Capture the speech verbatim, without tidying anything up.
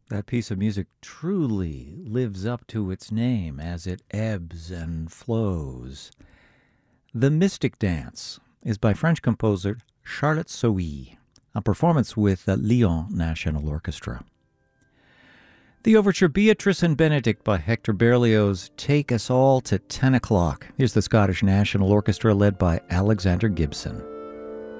That piece of music truly lives up to its name as it ebbs and flows. The Mystic Dance is by French composer Charlotte Sohi, a performance with the Lyon National Orchestra. The overture Beatrice and Benedict by Hector Berlioz take us all to ten o'clock. Here's the Scottish National Orchestra led by Alexander Gibson.